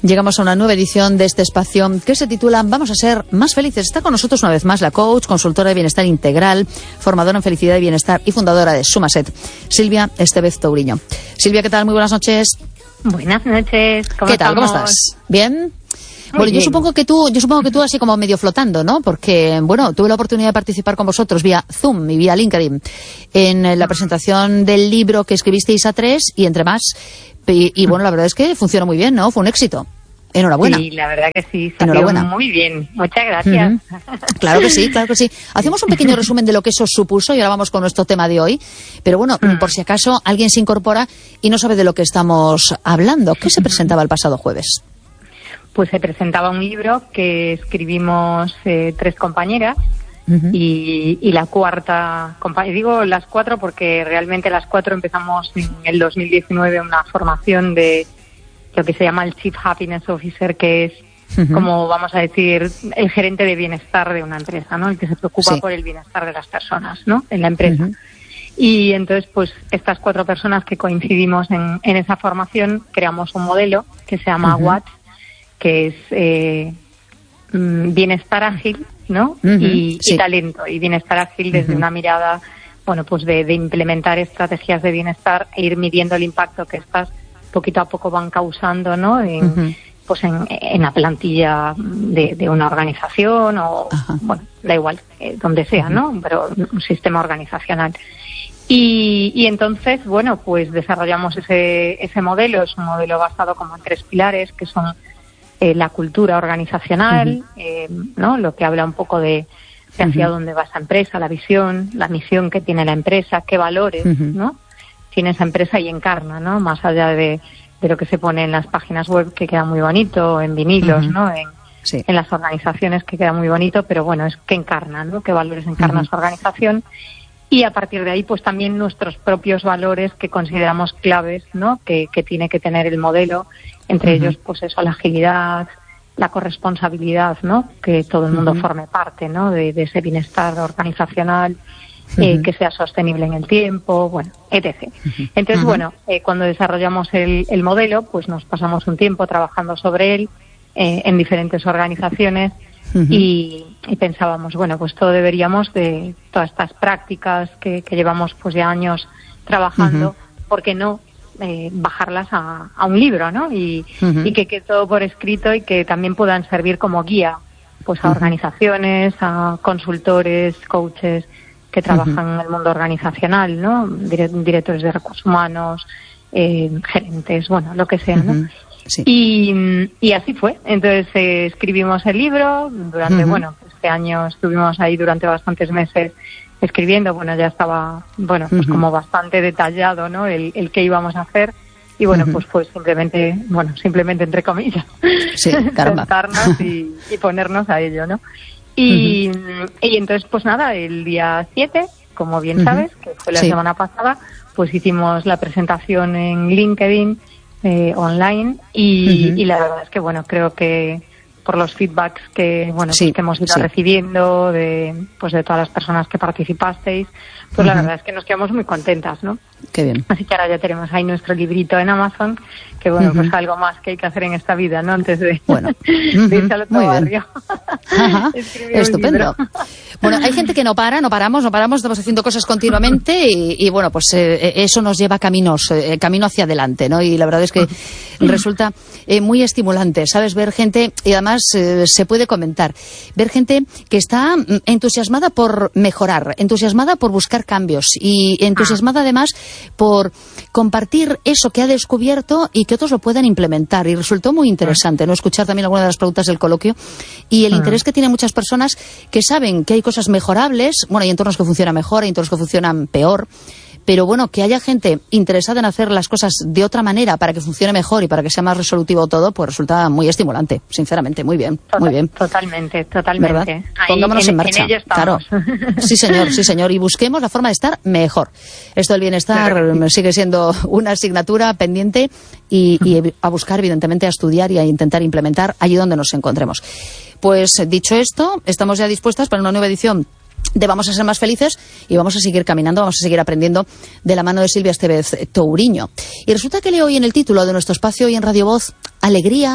Llegamos a una nueva edición de este espacio que se titula Vamos a ser más felices. Está con nosotros una vez más la coach, consultora de bienestar integral, formadora en felicidad y bienestar y fundadora de Sumaset, Silvia Estevez Touriño. Silvia, ¿qué tal? Muy buenas noches. Buenas noches. ¿Qué tal? ¿Cómo estás? ¿Bien? Bueno, yo supongo que tú así como medio flotando, ¿no? Porque, bueno, tuve la oportunidad de participar con vosotros vía Zoom y vía LinkedIn en la presentación del libro que escribisteis a tres y entre más. Y bueno, la verdad es que funcionó muy bien, ¿no? Fue un éxito. Enhorabuena. Sí, la verdad que sí. Enhorabuena. Muy bien. Muchas gracias. Claro que sí, claro que sí. Hacemos un pequeño resumen de lo que eso supuso y ahora vamos con nuestro tema de hoy. Pero bueno, por si acaso alguien se incorpora y no sabe de lo que estamos hablando. ¿Qué se presentaba el pasado jueves? Pues se presentaba un libro que escribimos tres compañeras y la cuarta compañera. Digo las cuatro porque realmente las cuatro empezamos en el 2019 una formación de lo que se llama el Chief Happiness Officer, que es, como vamos a decir, el gerente de bienestar de una empresa, ¿no? El que se preocupa por el bienestar de las personas, ¿no? En la empresa. Y entonces, pues, estas cuatro personas que coincidimos en esa formación creamos un modelo que se llama WAT, que es bienestar ágil, ¿no? Y talento. Y bienestar ágil desde una mirada, bueno, pues de implementar estrategias de bienestar e ir midiendo el impacto que estas poquito a poco van causando, ¿no? Pues en la plantilla de una organización o, bueno, da igual, donde sea, ¿no? Pero un sistema organizacional. Y entonces, bueno, pues desarrollamos ese modelo. Es un modelo basado como en tres pilares, que son la cultura organizacional, ¿no? Lo que habla un poco de hacia dónde va esa empresa, la visión, la misión que tiene la empresa, qué valores, ¿no? Tiene esa empresa y encarna, ¿no? Más allá de lo que se pone en las páginas web, que queda muy bonito, en vinilos, ¿no? En las organizaciones, que queda muy bonito, pero bueno, es que encarna, ¿no? Qué valores encarna su organización. Y a partir de ahí, pues también nuestros propios valores que consideramos claves, ¿no? Que tiene que tener el modelo, entre ellos, pues eso, la agilidad, la corresponsabilidad, ¿no? Que todo el mundo forme parte, ¿no? De ese bienestar organizacional, que sea sostenible en el tiempo, bueno, etc. Entonces, bueno, cuando desarrollamos el modelo, pues nos pasamos un tiempo trabajando sobre él en diferentes organizaciones y pensábamos, bueno, pues todo deberíamos de todas estas prácticas que llevamos pues ya años trabajando, ¿por qué no bajarlas a un libro, ¿no? Y que quede todo por escrito y que también puedan servir como guía pues a organizaciones, a consultores, coaches que trabajan en el mundo organizacional, ¿no? Directores de recursos humanos, gerentes, bueno, lo que sea, ¿no? Y así fue. Entonces escribimos el libro durante, bueno, este año estuvimos ahí durante bastantes meses escribiendo. Bueno, ya estaba, bueno, pues como bastante detallado, ¿no? El qué íbamos a hacer. Y bueno, pues fue simplemente entre comillas, sentarnos y ponernos a ello, ¿no? Y entonces, pues nada, el día 7, como bien sabes, que fue la semana pasada, pues hicimos la presentación en LinkedIn online y la verdad es que, bueno, creo que por los feedbacks que, bueno, pues que hemos ido recibiendo de todas las personas que participasteis, pues la verdad es que nos quedamos muy contentas, ¿no? Qué bien. Así que ahora ya tenemos ahí nuestro librito en Amazon, que bueno, pues algo más que hay que hacer en esta vida, ¿no? Antes de irse al otro barrio. Estupendo. Bueno, hay gente que no paramos, estamos haciendo cosas continuamente y bueno, pues eso nos lleva camino hacia adelante, ¿no? Y la verdad es que resulta muy estimulante, ¿sabes? Ver gente, y además se puede comentar, ver gente que está entusiasmada por mejorar, entusiasmada por buscar cambios y entusiasmada además por compartir eso que ha descubierto y que otros lo puedan implementar. Y resultó muy interesante, ¿no? Escuchar también algunas de las preguntas del coloquio y el interés que tienen muchas personas que saben que hay cosas mejorables. Bueno, hay entornos que funcionan mejor, hay entornos que funcionan peor. Pero bueno, que haya gente interesada en hacer las cosas de otra manera para que funcione mejor y para que sea más resolutivo todo, pues resulta muy estimulante, sinceramente, muy bien, muy bien. Totalmente. ¿Verdad? Pongámonos en marcha, claro. Sí, señor, y busquemos la forma de estar mejor. Esto del bienestar sigue siendo una asignatura pendiente y a buscar, evidentemente, a estudiar y a intentar implementar allí donde nos encontremos. Pues dicho esto, estamos ya dispuestas para una nueva edición de Vamos a ser más felices y vamos a seguir caminando, vamos a seguir aprendiendo de la mano de Silvia Estevez Touriño. Y resulta que leo hoy en el título de nuestro espacio hoy en Radio Voz, alegría,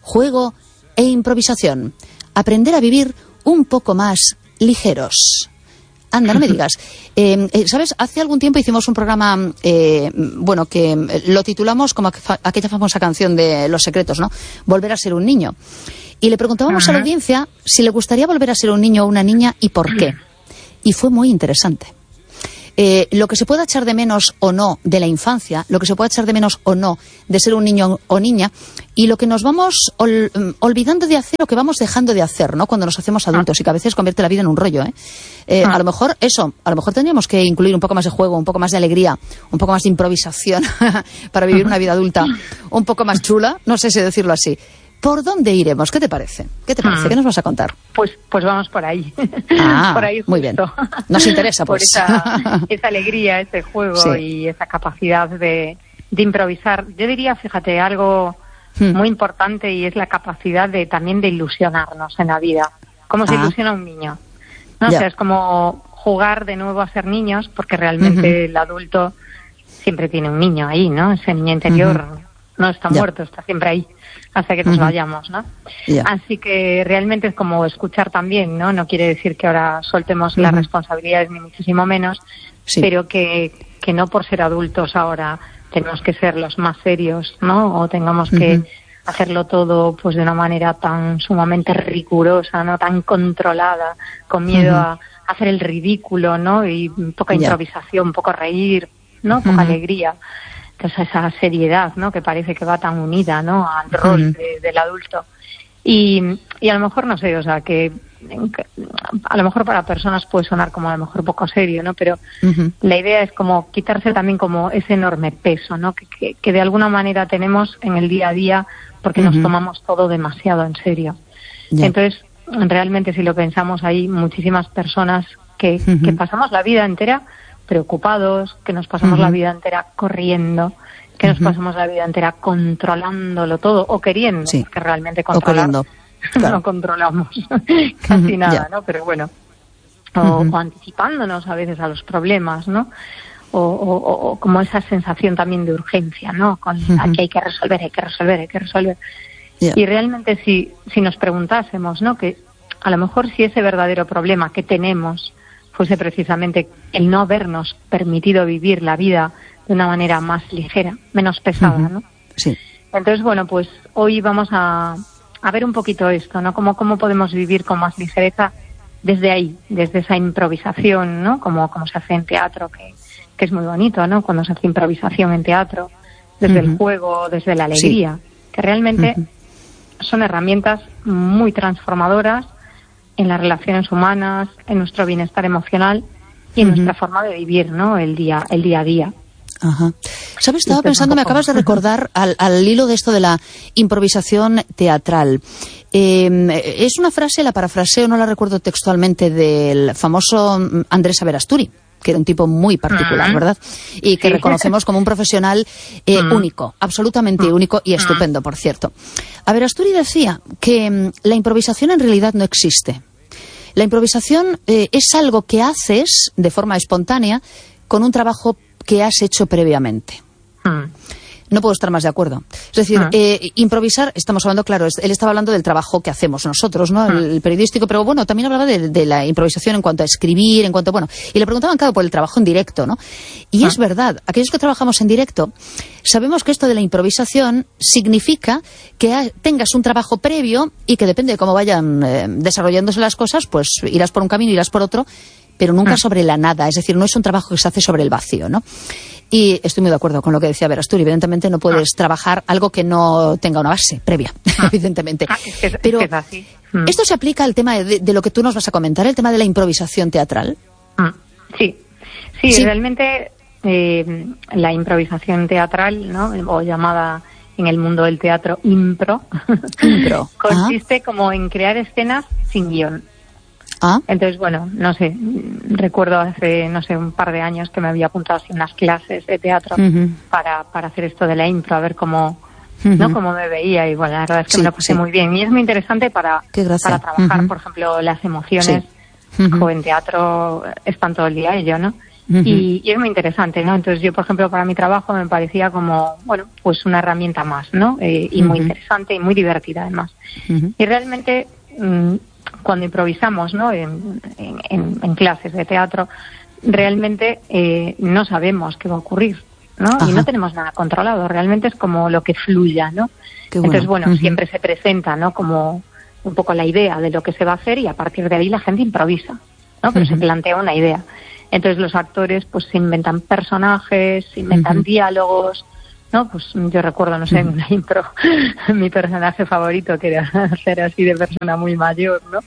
juego e improvisación. Aprender a vivir un poco más ligeros. Anda, no me digas. ¿Sabes? Hace algún tiempo hicimos un programa, que lo titulamos como aquella famosa canción de Los Secretos, ¿no? Volver a ser un niño. Y le preguntábamos a la audiencia si le gustaría volver a ser un niño o una niña y por qué. Y fue muy interesante. Lo que se pueda echar de menos o no de la infancia, lo que se pueda echar de menos o no de ser un niño o niña, y lo que nos vamos olvidando de hacer o que vamos dejando de hacer, ¿no? Cuando nos hacemos adultos, y que a veces convierte la vida en un rollo, A lo mejor tendríamos que incluir un poco más de juego, un poco más de alegría, un poco más de improvisación para vivir una vida adulta un poco más chula, no sé si decirlo así. ¿Por dónde iremos? ¿Qué te parece? ¿Qué nos vas a contar? Pues vamos por ahí. Por ahí justo. Muy bien. Nos interesa, pues. Por esa alegría, ese juego y esa capacidad de improvisar. Yo diría, fíjate, algo muy importante, y es la capacidad también de ilusionarnos en la vida. ¿Cómo se ilusiona un niño? ¿No? O sea, es como jugar de nuevo a ser niños, porque realmente el adulto siempre tiene un niño ahí, ¿no? Ese niño interior no está muerto, está siempre ahí, hasta que nos vayamos, ¿no? Así que realmente es como escuchar también, ¿no? No quiere decir que ahora soltemos las responsabilidades, ni muchísimo menos, pero que no por ser adultos ahora tenemos que ser los más serios, ¿no? O tengamos que hacerlo todo pues de una manera tan sumamente rigurosa, ¿no? Tan controlada, con miedo a hacer el ridículo, ¿no? Y poca improvisación, poco reír, ¿no? Poca alegría. Entonces esa seriedad, ¿no? Que parece que va tan unida, ¿no? Al rol del adulto. Y a lo mejor, no sé, o sea, que a lo mejor para personas puede sonar como a lo mejor poco serio, ¿no? Pero la idea es como quitarse también como ese enorme peso, ¿no? Que de alguna manera tenemos en el día a día, porque nos tomamos todo demasiado en serio. Entonces, realmente si lo pensamos, hay muchísimas personas que pasamos la vida entera preocupados, que nos pasamos la vida entera corriendo, que nos pasamos la vida entera controlándolo todo, o queriendo, que realmente controlar no controlamos casi nada, ¿no? Pero bueno, o anticipándonos a veces a los problemas, ¿no? O como esa sensación también de urgencia, ¿no? Con aquí hay que resolver. Y realmente si nos preguntásemos, ¿no? Que a lo mejor si ese verdadero problema que tenemos fuese precisamente el no habernos permitido vivir la vida de una manera más ligera, menos pesada, ¿no? Sí. Entonces, bueno, pues hoy vamos a ver un poquito esto, ¿no? Cómo podemos vivir con más ligereza desde ahí, desde esa improvisación, ¿no? Como se hace en teatro, que es muy bonito, ¿no? Cuando se hace improvisación en teatro, desde el juego, desde la alegría, que realmente son herramientas muy transformadoras en las relaciones humanas, en nuestro bienestar emocional y en nuestra forma de vivir, ¿no? El día a día. Ajá. ¿Sabes? Estaba pensando, me acabas de recordar al hilo de esto de la improvisación teatral. Es una frase, la parafraseo, no la recuerdo textualmente, del famoso Andrés Averasturi, que era un tipo muy particular, ¿verdad? Y que reconocemos como un profesional único, absolutamente único y estupendo, por cierto. Averasturi decía que la improvisación en realidad no existe. La improvisación es algo que haces de forma espontánea con un trabajo que has hecho previamente. No puedo estar más de acuerdo. Es decir, improvisar, estamos hablando, claro, él estaba hablando del trabajo que hacemos nosotros, ¿no? El periodístico, pero bueno, también hablaba de la improvisación en cuanto a escribir, en cuanto, bueno, y le preguntaban, claro, por el trabajo en directo, ¿no? Y es verdad, aquellos que trabajamos en directo, sabemos que esto de la improvisación significa que tengas un trabajo previo y que depende de cómo vayan desarrollándose las cosas, pues irás por un camino, irás por otro, pero nunca sobre la nada, es decir, no es un trabajo que se hace sobre el vacío, ¿no? Y estoy muy de acuerdo con lo que decía Averasturi, evidentemente no puedes trabajar algo que no tenga una base previa, evidentemente. Pero es así. ¿esto se aplica al tema de lo que tú nos vas a comentar, el tema de la improvisación teatral? Sí, realmente la improvisación teatral, ¿no? O llamada en el mundo del teatro impro, consiste como en crear escenas sin guión. Entonces, bueno, no sé, recuerdo hace, no sé, un par de años que me había apuntado así unas clases de teatro para hacer esto de la impro, a ver cómo, ¿no? Cómo me veía, y bueno, la verdad es que me lo pasé muy bien. Y es muy interesante para trabajar, por ejemplo, las emociones. En teatro están todo el día ello, ¿no? Y es muy interesante, ¿no? Entonces yo, por ejemplo, para mi trabajo me parecía como, bueno, pues una herramienta más, ¿no? Y muy interesante y muy divertida además. Y realmente cuando improvisamos, ¿no? En clases de teatro, realmente no sabemos qué va a ocurrir, ¿no? Y no tenemos nada controlado, realmente es como lo que fluya, ¿no? Qué bueno. Entonces, bueno, siempre se presenta, ¿no? Como un poco la idea de lo que se va a hacer y a partir de ahí la gente improvisa, ¿no? Pero se plantea una idea. Entonces los actores pues se inventan personajes, se inventan diálogos, ¿no? Pues yo recuerdo, no sé, en una intro, mi personaje favorito que era ser así de persona muy mayor, ¿no?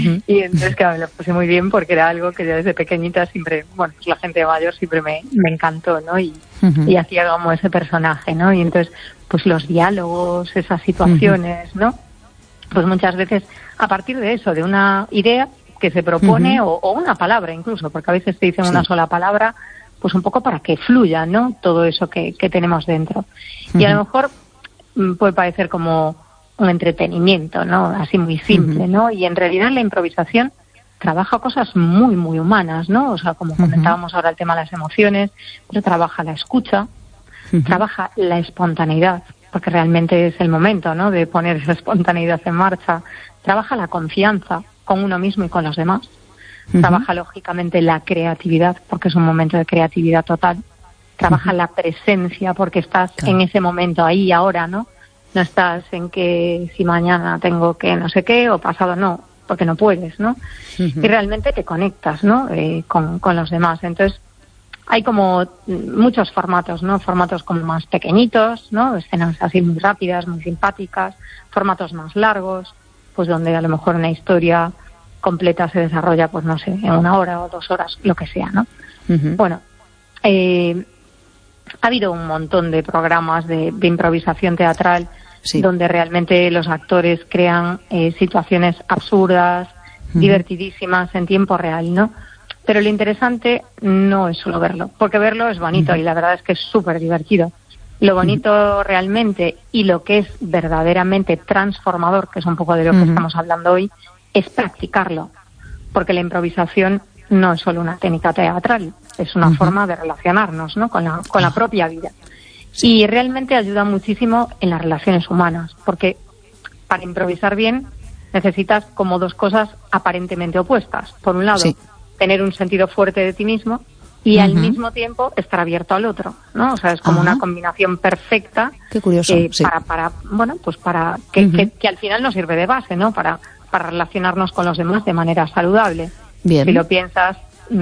Y entonces, claro, me lo puse muy bien porque era algo que yo desde pequeñita siempre, bueno, pues la gente mayor siempre me encantó, ¿no? Y hacía como ese personaje, ¿no? Y entonces, pues los diálogos, esas situaciones, ¿no? Pues muchas veces, a partir de eso, de una idea que se propone, o una palabra incluso, porque a veces te dicen una sola palabra, pues un poco para que fluya, ¿no? Todo eso que tenemos dentro. Y a lo mejor puede parecer como un entretenimiento, ¿no? Así muy simple, ¿no? Y en realidad la improvisación trabaja cosas muy, muy humanas, ¿no? O sea, como comentábamos ahora el tema de las emociones, pero trabaja la escucha, trabaja la espontaneidad, porque realmente es el momento, ¿no? De poner esa espontaneidad en marcha. Trabaja la confianza con uno mismo y con los demás. Trabaja, lógicamente, la creatividad, porque es un momento de creatividad total. Trabaja la presencia, porque estás en ese momento, ahí, ahora, ¿no? No estás en que si mañana tengo que no sé qué, o pasado no, porque no puedes, ¿no? Y realmente te conectas, ¿no? Con los demás. Entonces, hay como muchos formatos, ¿no? Formatos como más pequeñitos, ¿no? Escenas así muy rápidas, muy simpáticas. Formatos más largos, pues donde a lo mejor una historia completa se desarrolla, pues no sé, en 1 hora o 2 horas, lo que sea, ¿no? Bueno, ha habido un montón de programas de improvisación teatral donde realmente los actores crean situaciones absurdas, divertidísimas en tiempo real, ¿no? Pero lo interesante no es solo verlo, porque verlo es bonito y la verdad es que es súper divertido. Lo bonito realmente y lo que es verdaderamente transformador, que es un poco de lo que estamos hablando hoy, es practicarlo, porque la improvisación no es solo una técnica teatral, es una forma de relacionarnos, ¿no? con la propia vida. Y realmente ayuda muchísimo en las relaciones humanas, porque para improvisar bien necesitas como 2 cosas aparentemente opuestas. Por un lado, tener un sentido fuerte de ti mismo y al mismo tiempo estar abierto al otro, ¿no? O sea, es como una combinación perfecta. Qué curioso, para bueno, pues para que al final nos sirve de base, ¿no? Para relacionarnos con los demás de manera saludable. Bien. Si lo piensas,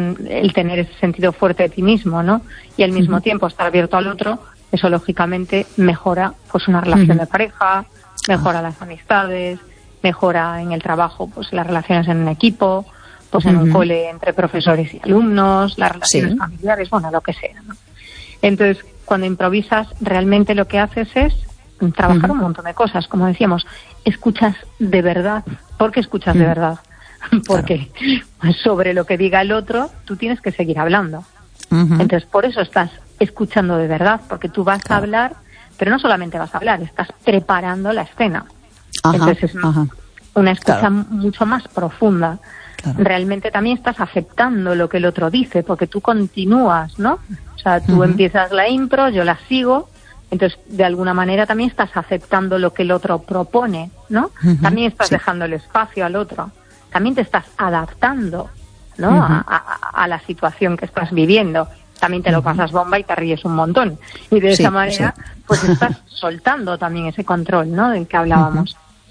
el tener ese sentido fuerte de ti mismo, ¿no? Y al mismo tiempo estar abierto al otro, eso lógicamente mejora pues una relación de pareja, mejora las amistades, mejora en el trabajo pues las relaciones en un equipo, pues en un cole entre profesores y alumnos, las relaciones familiares, bueno, lo que sea, ¿no? Entonces, cuando improvisas, realmente lo que haces es trabajar un montón de cosas, como decíamos, escuchas de verdad. ¿Por qué escuchas de verdad? Porque sobre lo que diga el otro, tú tienes que seguir hablando. Entonces, por eso estás escuchando de verdad, porque tú vas a hablar, pero no solamente vas a hablar, estás preparando la escena. Entonces, es una escucha mucho más profunda. Realmente también estás aceptando lo que el otro dice, porque tú continúas, ¿no? O sea, tú empiezas la impro, yo la sigo. Entonces, de alguna manera también estás aceptando lo que el otro propone, ¿no? También estás dejando el espacio al otro. También te estás adaptando, ¿no? A la situación que estás viviendo. También te lo pasas bomba y te ríes un montón. Y de esa manera, pues estás soltando también ese control, ¿no? Del que hablábamos.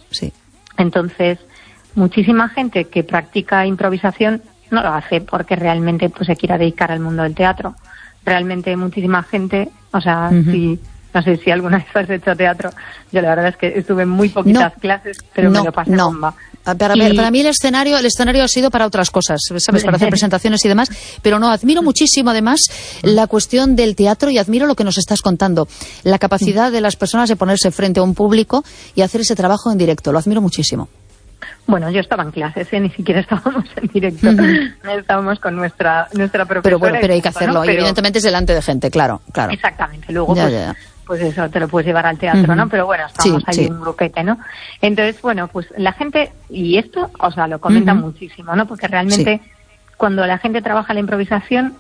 Entonces, muchísima gente que practica improvisación no lo hace porque realmente pues se quiera dedicar al mundo del teatro. Realmente muchísima gente, o sea, no sé si alguna vez has hecho teatro. Yo la verdad es que estuve en muy poquitas clases, pero me lo pasé bomba. Para mí el escenario ha sido para otras cosas, ¿sabes? Para hacer presentaciones y demás. Pero no, admiro muchísimo además la cuestión del teatro y admiro lo que nos estás contando. La capacidad de las personas de ponerse frente a un público y hacer ese trabajo en directo. Lo admiro muchísimo. Bueno, yo estaba en clases, ni siquiera estábamos en directo. Estábamos con nuestra profesora. Pero hay que hacerlo, ¿no? Y evidentemente es delante de gente, claro. Exactamente, luego pues eso te lo puedes llevar al teatro, ¿no? Pero bueno, estábamos ahí un grupete, ¿no? Entonces, bueno, pues la gente, y esto, o sea, lo comentan muchísimo, ¿no? Porque realmente cuando la gente trabaja la improvisación,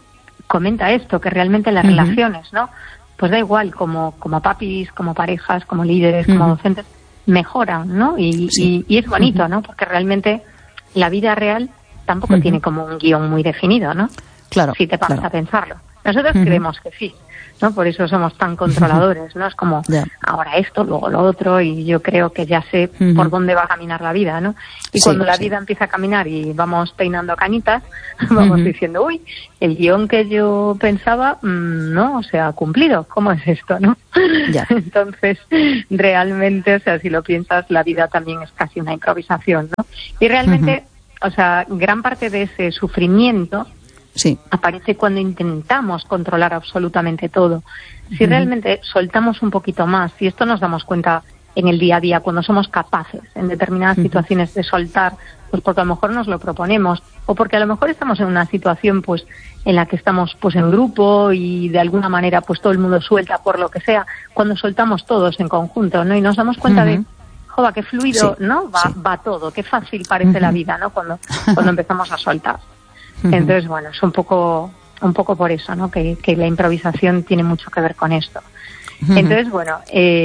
comenta esto, que realmente las relaciones, ¿no? Pues da igual, como papis, como parejas, como líderes, como docentes, mejoran, ¿no? Y es bonito, ¿no? Porque realmente la vida real tampoco tiene como un guión muy definido, ¿no? Claro. Si te paras a pensarlo. Nosotros creemos que sí, ¿no? Por eso somos tan controladores, ¿no? Es como, ahora esto, luego lo otro, y yo creo que ya sé por dónde va a caminar la vida, ¿no? Y cuando la vida empieza a caminar y vamos peinando canitas, vamos diciendo, uy, el guión que yo pensaba, no se ha cumplido. ¿Cómo es esto, no? Entonces, realmente, o sea, si lo piensas, la vida también es casi una improvisación, ¿no? Y realmente, o sea, gran parte de ese sufrimiento aparece cuando intentamos controlar absolutamente todo. Si realmente soltamos un poquito más, y esto nos damos cuenta en el día a día, cuando somos capaces en determinadas situaciones de soltar, pues porque a lo mejor nos lo proponemos, o porque a lo mejor estamos en una situación pues en la que estamos pues en grupo y de alguna manera pues todo el mundo suelta por lo que sea, cuando soltamos todos en conjunto, ¿no? Y nos damos cuenta de, joder, qué fluido, ¿no? Va todo, qué fácil parece la vida, ¿no? Cuando empezamos a soltar. Entonces, bueno, es un poco por eso, ¿no? Que la improvisación tiene mucho que ver con esto. Entonces, bueno,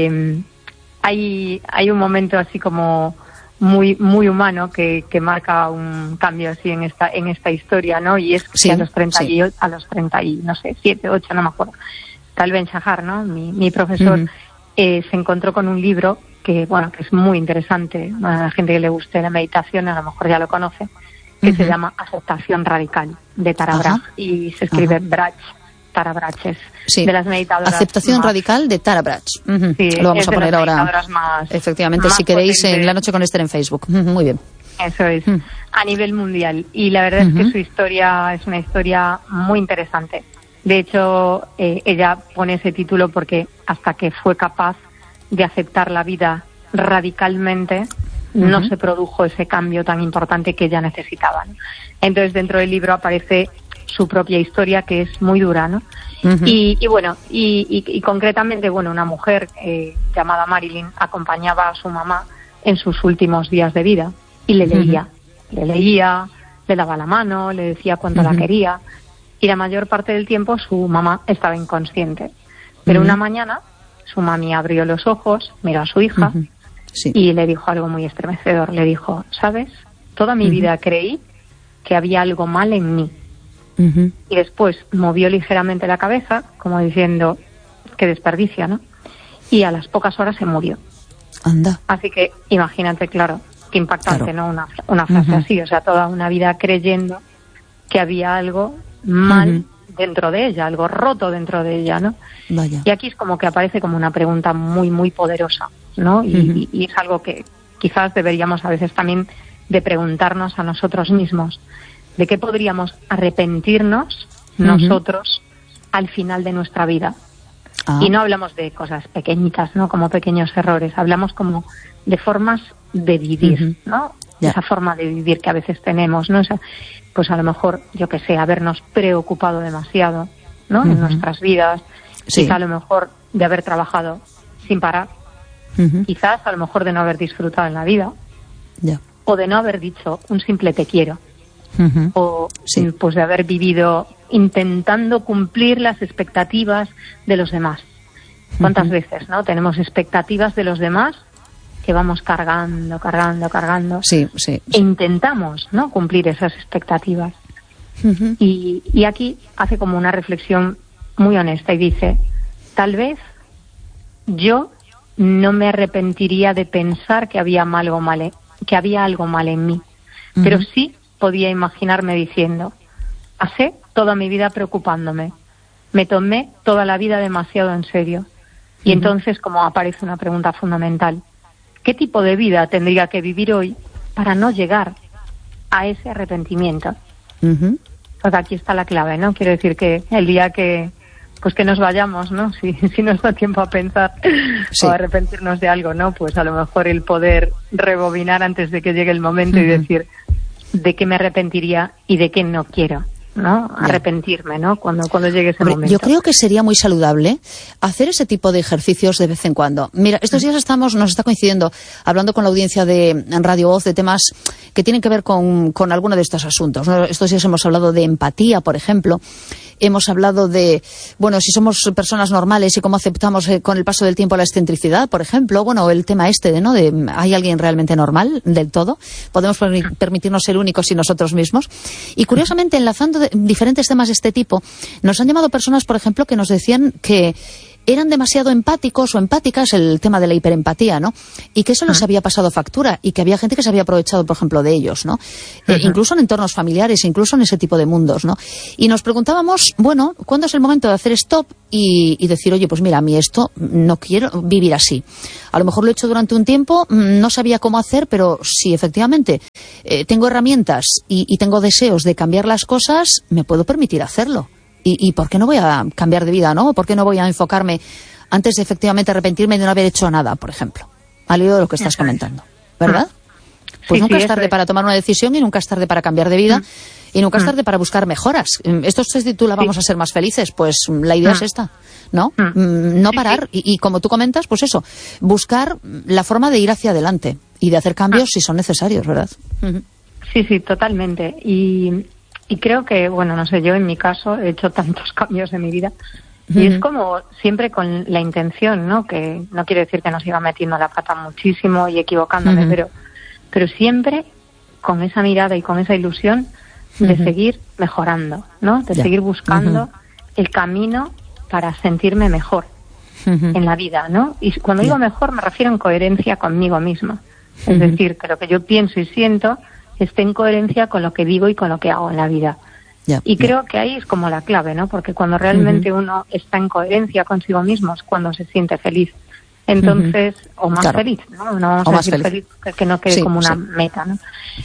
hay un momento así como muy muy humano que marca un cambio así en esta historia, ¿no? Y es que a los 30 y no sé, 7, 8, no me acuerdo. Tal Ben Shahar, ¿no? Mi profesor se encontró con un libro que, bueno, que es muy interesante. A la gente que le guste la meditación a lo mejor ya lo conoce, que se llama Aceptación Radical, de Tara Brach, y se escribe Brach, Tara Brach, es de las meditadoras. Aceptación Radical de Tara Brach. Lo vamos a poner ahora, efectivamente, si queréis, en La Noche con Esther en Facebook. Muy bien. Eso es, a nivel mundial. Y la verdad es que su historia es una historia muy interesante. De hecho, ella pone ese título porque hasta que fue capaz de aceptar la vida radicalmente, no se produjo ese cambio tan importante que ella necesitaba, ¿no? Entonces, dentro del libro aparece su propia historia, que es muy dura, ¿no? Y bueno, y concretamente, bueno, una mujer llamada Marilyn acompañaba a su mamá en sus últimos días de vida y le leía, le daba la mano, le decía cuánto la quería, y la mayor parte del tiempo su mamá estaba inconsciente. Pero una mañana su mami abrió los ojos, miró a su hija y le dijo algo muy estremecedor. Le dijo, ¿sabes? Toda mi vida creí que había algo mal en mí. Y después movió ligeramente la cabeza, como diciendo, qué desperdicio, ¿no? Y a las pocas horas se murió. Anda. Así que imagínate, claro, qué impactante, ¿no? Una frase así, o sea, toda una vida creyendo que había algo mal dentro de ella, algo roto dentro de ella, ¿no? Vaya. Y aquí es como que aparece como una pregunta muy, muy poderosa, ¿no? Y es algo que quizás deberíamos a veces también de preguntarnos a nosotros mismos, de qué podríamos arrepentirnos nosotros al final de nuestra vida. Y no hablamos de cosas pequeñitas, ¿no? Como pequeños errores, hablamos como de formas de vivir, ¿no? Esa forma de vivir que a veces tenemos, ¿no? Esa, pues a lo mejor, yo que sé, habernos preocupado demasiado, ¿no? En nuestras vidas, quizá a lo mejor de haber trabajado sin parar, quizás a lo mejor de no haber disfrutado en la vida, o de no haber dicho un simple te quiero, o pues de haber vivido intentando cumplir las expectativas de los demás. ¿Cuántas veces, no? Tenemos expectativas de los demás que vamos cargando e intentamos, ¿no? cumplir esas expectativas. Y aquí hace como una reflexión muy honesta y dice, tal vez yo no me arrepentiría de pensar que había algo mal en mí, pero sí podía imaginarme diciendo, pasé toda mi vida preocupándome, me tomé toda la vida demasiado en serio. Y entonces, como aparece una pregunta fundamental, ¿qué tipo de vida tendría que vivir hoy para no llegar a ese arrepentimiento? Pues aquí está la clave, ¿no? Quiero decir que el día que nos vayamos, ¿no? Si nos da tiempo a pensar o a arrepentirnos de algo, ¿no? Pues a lo mejor el poder rebobinar antes de que llegue el momento y decir de qué me arrepentiría y de qué no quiero ¿no? Arrepentirme, ¿no? Cuando llegue ese momento. Yo creo que sería muy saludable hacer ese tipo de ejercicios de vez en cuando. Mira, estos días nos está coincidiendo, hablando con la audiencia de Radio Voz, de temas que tienen que ver con alguno de estos asuntos, ¿no? Estos días hemos hablado de empatía, por ejemplo. Hemos hablado de, si somos personas normales y cómo aceptamos con el paso del tiempo la excentricidad, por ejemplo. El tema de ¿hay alguien realmente normal del todo? ¿Podemos permitirnos ser únicos y nosotros mismos? Y curiosamente, enlazando diferentes temas de este tipo, nos han llamado personas, por ejemplo, que nos decían que eran demasiado empáticos o empáticas, el tema de la hiperempatía, ¿no? Y que eso les había pasado factura y que había gente que se había aprovechado, por ejemplo, de ellos, ¿no? Incluso en entornos familiares, incluso en ese tipo de mundos, ¿no? Y nos preguntábamos, ¿cuándo es el momento de hacer stop y decir, oye, pues mira, a mí esto no quiero vivir así? A lo mejor lo he hecho durante un tiempo, no sabía cómo hacer, pero si efectivamente tengo herramientas y tengo deseos de cambiar las cosas, me puedo permitir hacerlo. ¿Y por qué no voy a cambiar de vida, no? ¿Por qué no voy a enfocarme antes de efectivamente arrepentirme de no haber hecho nada, por ejemplo? Al hilo de lo que estás comentando, ¿verdad? Pues nunca es tarde para tomar una decisión y nunca es tarde para cambiar de vida y nunca es tarde para buscar mejoras. Esto se titula Vamos a ser más felices. Pues la idea es esta, ¿no? No parar y como tú comentas, pues eso, buscar la forma de ir hacia adelante y de hacer cambios si son necesarios, ¿verdad? Sí, totalmente. Y creo que, yo en mi caso he hecho tantos cambios en mi vida y es como siempre con la intención, ¿no? Que no quiere decir que nos iba metiendo la pata muchísimo y equivocándome, pero siempre con esa mirada y con esa ilusión de seguir mejorando, ¿no? De seguir buscando el camino para sentirme mejor en la vida, ¿no? Y cuando digo mejor me refiero en coherencia conmigo misma. Es decir, que lo que yo pienso y siento esté en coherencia con lo que digo y con lo que hago en la vida. Y creo que ahí es como la clave, ¿no? Porque cuando realmente uno está en coherencia consigo mismo es cuando se siente feliz. Entonces, o más feliz, ¿no? No vamos a decir feliz, que no quede como una meta, ¿no?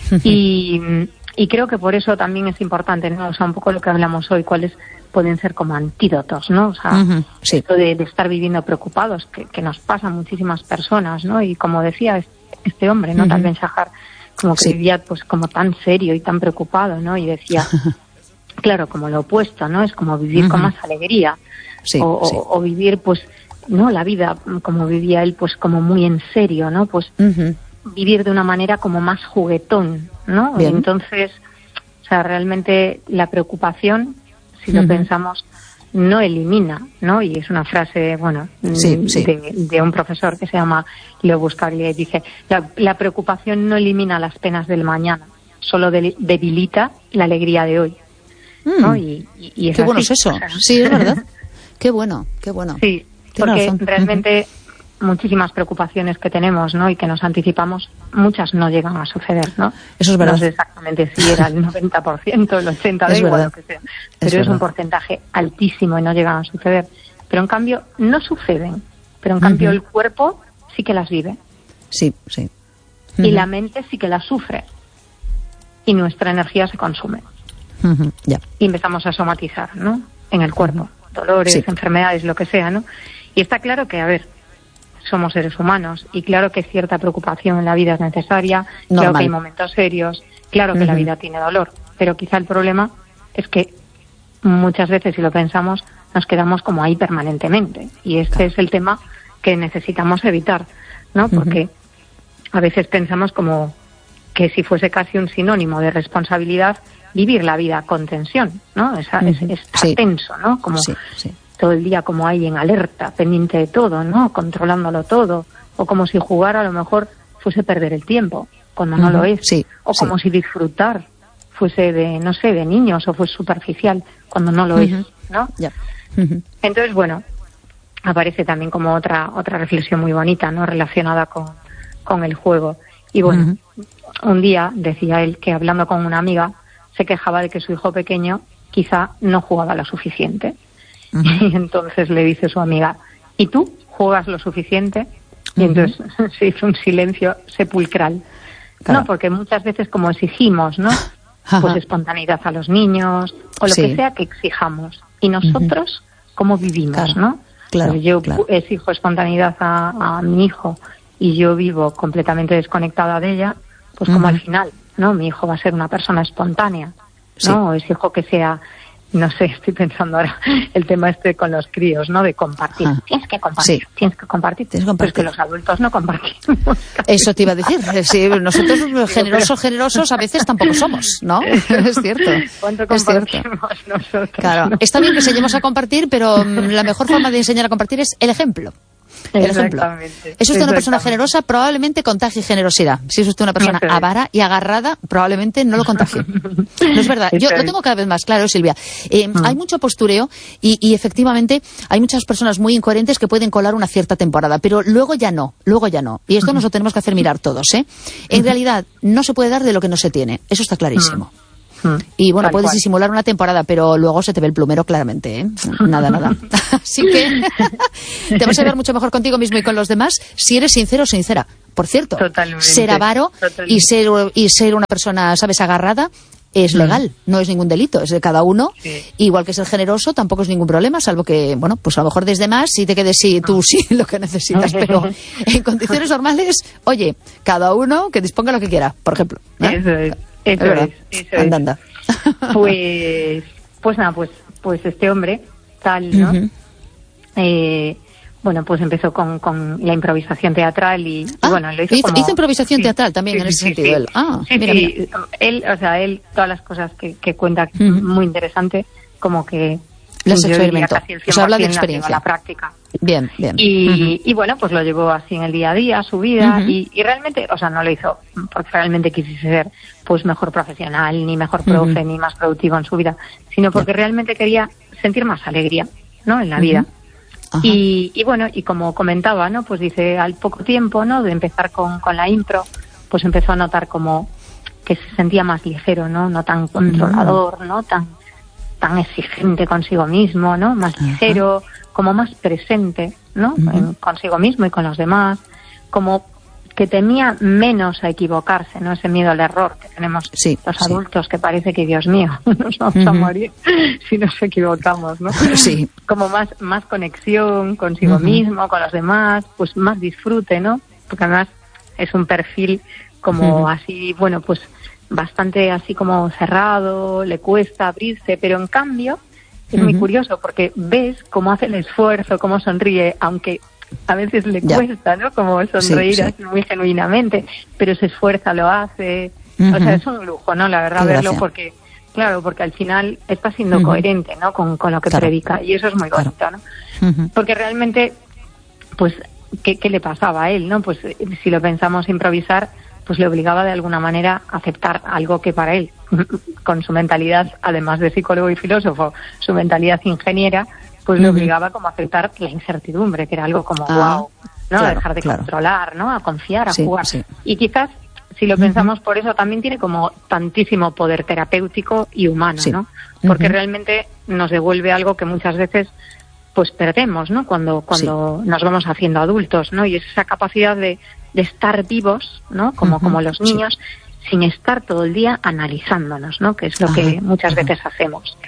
Y creo que por eso también es importante, ¿no? O sea, un poco lo que hablamos hoy, cuáles pueden ser como antídotos, ¿no? O sea, esto de estar viviendo preocupados, que nos pasa a muchísimas personas, ¿no? Y como decía este hombre, ¿no? Tal vez Shahar, como que vivía pues como tan serio y tan preocupado, ¿no? Y decía, claro, como lo opuesto, ¿no? Es como vivir con más alegría o vivir pues, no, la vida como vivía él pues como muy en serio, ¿no? Pues vivir de una manera como más juguetón, ¿no? Y entonces, o sea, realmente la preocupación, si lo pensamos, no elimina, ¿no? Y es una frase, de un profesor que se llama Leo Buscaglia y dice, la preocupación no elimina las penas del mañana, solo debilita la alegría de hoy, ¿no? Y es qué bueno así. es eso, sí, es verdad. Qué bueno. Sí, porque realmente muchísimas preocupaciones que tenemos, ¿no? Y que nos anticipamos, muchas no llegan a suceder, ¿no? Eso es verdad. No sé exactamente si era el 90%, el 80%, da igual lo que sea. Pero es un porcentaje altísimo y no llegan a suceder. Pero en cambio, no suceden. Pero en cambio, el cuerpo sí que las vive. Sí. Y la mente sí que las sufre. Y nuestra energía se consume. Y empezamos a somatizar, ¿no? En el cuerpo. Dolores, enfermedades, lo que sea, ¿no? Y está claro que, a ver, somos seres humanos y claro que cierta preocupación en la vida es necesaria, claro que hay momentos serios, claro que la vida tiene dolor, pero quizá el problema es que muchas veces, si lo pensamos, nos quedamos como ahí permanentemente y este es el tema que necesitamos evitar, ¿no? Porque a veces pensamos como que si fuese casi un sinónimo de responsabilidad vivir la vida con tensión, ¿no? Es tenso, ¿no? Como todo el día como ahí en alerta, pendiente de todo, ¿no? Controlándolo todo. O como si jugar a lo mejor fuese perder el tiempo, cuando no lo es. O como si disfrutar fuese de, no sé, de niños o fuese superficial, cuando no lo es, ¿no? Entonces, aparece también como otra reflexión muy bonita, ¿no? Relacionada con el juego. Y un día decía él que hablando con una amiga se quejaba de que su hijo pequeño quizá no jugaba lo suficiente. Y entonces le dice su amiga, ¿y tú juegas lo suficiente? Y entonces se hizo un silencio sepulcral. Claro. No, porque muchas veces como exigimos, ¿no? Pues espontaneidad a los niños o lo que sea que exijamos. Y nosotros, ¿cómo vivimos, no? Claro, pues yo exijo espontaneidad a mi hijo y yo vivo completamente desconectada de ella, pues como al final, ¿no? Mi hijo va a ser una persona espontánea. ¿no? Sí. Ese hijo que sea, no sé, estoy pensando ahora el tema con los críos, ¿no? De compartir. Tienes que compartir, sí. tienes que compartir. Pues que los adultos no compartimos. Eso te iba a decir. Sí, nosotros generosos a veces tampoco somos, ¿no? Es cierto. ¿Cuánto compartimos nosotros? Claro, ¿no? Está bien que enseñemos a compartir, pero la mejor forma de enseñar a compartir es el ejemplo. El ejemplo. Es usted una persona generosa, probablemente contagie generosidad. Si es usted una persona avara y agarrada, probablemente no lo contagie. No es verdad. Yo lo tengo cada vez más claro, Silvia. Hay mucho postureo y efectivamente hay muchas personas muy incoherentes que pueden colar una cierta temporada, pero luego ya no. Y esto nos lo tenemos que hacer mirar todos, ¿eh? En realidad, no se puede dar de lo que no se tiene. Eso está clarísimo. Y bueno, puedes disimular una temporada, pero luego se te ve el plumero claramente, ¿eh? Nada. Así que te vas a ver mucho mejor contigo mismo y con los demás si eres sincero o sincera. Por cierto, ser avaro y ser una persona, ¿sabes?, agarrada, es legal, no es ningún delito, es de cada uno. Sí. Igual que ser generoso tampoco es ningún problema, salvo que, bueno, pues a lo mejor desde más y te quedes tú sí lo que necesitas, pero en condiciones normales, oye, cada uno que disponga lo que quiera, por ejemplo, ¿no? Eso es. Anda. Pues nada, pues este hombre, tal, ¿no? Bueno, pues empezó con la improvisación teatral y bueno, lo hizo hizo improvisación teatral también en ese sentido. Mira. Él, todas las cosas que cuenta, muy interesante, como que las experimentó. O sea, habla de experiencia. La práctica. Bien. Y bueno, pues lo llevó así en el día a día, su vida, y realmente, o sea, no lo hizo porque realmente quisiese ser pues mejor profesional, ni mejor profe, ni más productivo en su vida, sino porque realmente quería sentir más alegría, ¿no?, en la vida. Y bueno, y como comentaba, ¿no?, pues dice, al poco tiempo, ¿no?, de empezar con la impro, pues empezó a notar como que se sentía más ligero, no tan controlador, no tan exigente consigo mismo, ¿no?, más ligero, como más presente, ¿no?, consigo mismo y con los demás, como que temía menos a equivocarse, ¿no?, ese miedo al error que tenemos los adultos, que parece que, Dios mío, nos vamos a morir si nos equivocamos, ¿no? Sí. Como más conexión consigo mismo, con los demás, pues más disfrute, ¿no? Porque además es un perfil como así, bueno, pues bastante así como cerrado, le cuesta abrirse, pero en cambio es muy curioso porque ves cómo hace el esfuerzo, cómo sonríe, aunque a veces le cuesta, ¿no?, como sonreír así muy genuinamente, pero se esfuerza, lo hace. O sea, es un lujo, ¿no?, la verdad, verlo, porque claro, porque al final está siendo coherente, ¿no?, con lo que predica, y eso es muy bonito, ¿no? Porque realmente, pues, ¿qué le pasaba a él, no? Pues si lo pensamos, improvisar, pues le obligaba de alguna manera a aceptar algo que para él, con su mentalidad, además de psicólogo y filósofo, su mentalidad ingeniera, pues le obligaba como a aceptar la incertidumbre, que era algo como wow, ¿no? A dejar de controlar, ¿no? A confiar, a jugar. Sí. Y quizás, si lo pensamos por eso, también tiene como tantísimo poder terapéutico y humano, ¿no? Porque realmente nos devuelve algo que muchas veces pues perdemos, ¿no?, cuando nos vamos haciendo adultos, ¿no? Y es esa capacidad de estar vivos, ¿no?, como los niños, sin estar todo el día analizándonos, ¿no?, que es lo que muchas veces hacemos.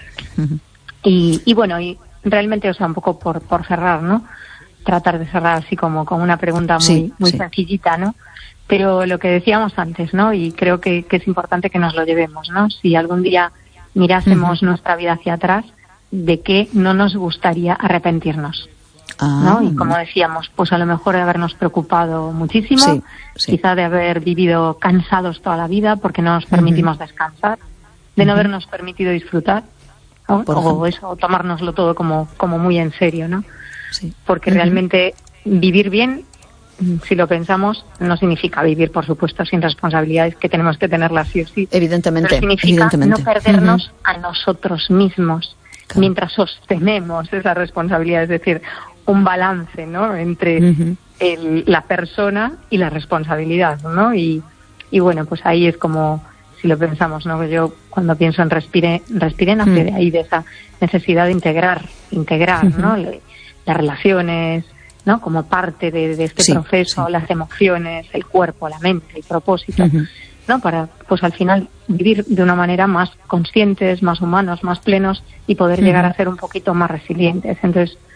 Y bueno, y realmente, o sea, un poco por cerrar, ¿no?, tratar de cerrar así como con una pregunta muy sencillita, ¿no? Pero lo que decíamos antes, ¿no?, y creo que es importante que nos lo llevemos, ¿no? Si algún día mirásemos nuestra vida hacia atrás, ¿de qué no nos gustaría arrepentirnos? ¿No? Y como decíamos, pues a lo mejor de habernos preocupado muchísimo, quizá de haber vivido cansados toda la vida porque no nos permitimos descansar, de no habernos permitido disfrutar, ¿no? O eso, tomárnoslo todo como muy en serio, ¿no? Porque realmente vivir bien, si lo pensamos, no significa vivir, por supuesto, sin responsabilidades, que tenemos que tenerlas sí o sí. Evidentemente. Pero significa no perdernos a nosotros mismos mientras sostenemos esa responsabilidad, es decir, un balance, ¿no?, entre la persona y la responsabilidad, ¿no? Y bueno, pues ahí es como, si lo pensamos, ¿no?, que yo cuando pienso en Respire nace de ahí, de esa necesidad de integrar, ¿no?, las relaciones, ¿no?, como parte de este proceso, las emociones, el cuerpo, la mente, el propósito, ¿no?, para, pues al final, vivir de una manera más conscientes, más humanos, más plenos y poder llegar a ser un poquito más resilientes. Entonces,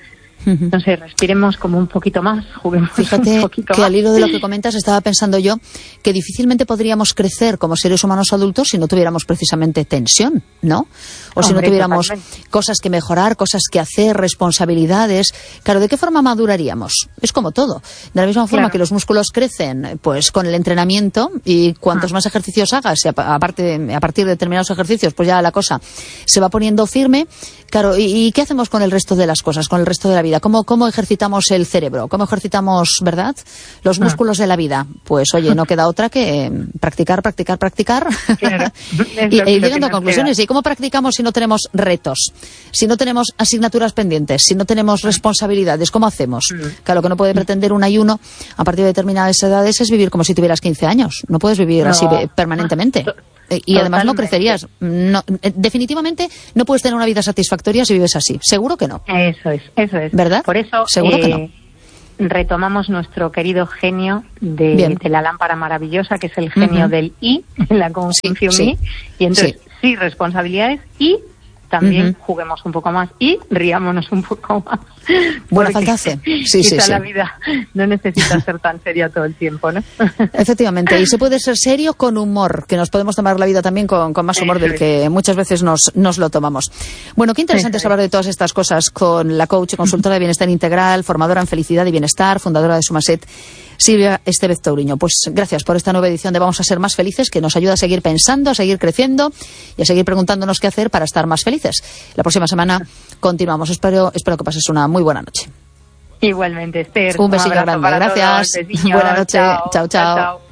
no sé, respiremos como un poquito más, juguemos Fíjate un poquito que más. al hilo de lo que comentas estaba pensando yo que difícilmente podríamos crecer como seres humanos adultos si no tuviéramos precisamente tensión, ¿no? O si no tuviéramos cosas que mejorar, cosas que hacer, responsabilidades. Claro, ¿de qué forma maduraríamos? Es como todo. De la misma forma que los músculos crecen pues con el entrenamiento, y cuantos más ejercicios hagas, y a partir de determinados ejercicios, pues ya la cosa se va poniendo firme. Claro, ¿y qué hacemos con el resto de las cosas, con el resto de la vida? ¿Cómo ejercitamos el cerebro? ¿Cómo ejercitamos, verdad, los músculos de la vida? Pues oye, no queda otra que practicar. Claro. Y ir llegando a conclusiones. ¿Y cómo practicamos si no tenemos retos? Si no tenemos asignaturas pendientes, si no tenemos responsabilidades, ¿cómo hacemos? Claro, lo que no puede pretender un ayuno a partir de determinadas edades es vivir como si tuvieras 15 años. No puedes vivir así permanentemente. Y además no crecerías. No, definitivamente no puedes tener una vida satisfactoria si vives así. Seguro que no. Eso es. ¿Verdad? Por eso seguro que no. Retomamos nuestro querido genio de la lámpara maravillosa, que es el genio del I, la conjunción I. Y entonces, sí, responsabilidades y también juguemos un poco más y riámonos un poco más. Buena falta hace. Sí. La vida no necesita ser tan seria todo el tiempo, ¿no? Efectivamente, y se puede ser serio con humor, que nos podemos tomar la vida también con más humor del que muchas veces nos lo tomamos. Bueno, qué interesante es hablar de todas estas cosas con la coach y consultora de bienestar integral, formadora en felicidad y bienestar, fundadora de Sumaset, Silvia Estevez Touriño. Pues gracias por esta nueva edición de Vamos a ser más felices, que nos ayuda a seguir pensando, a seguir creciendo y a seguir preguntándonos qué hacer para estar más felices. La próxima semana continuamos. Espero que pases una muy buena noche. Igualmente, Esther. Un besito grande. Gracias. Buenas noches. Chao.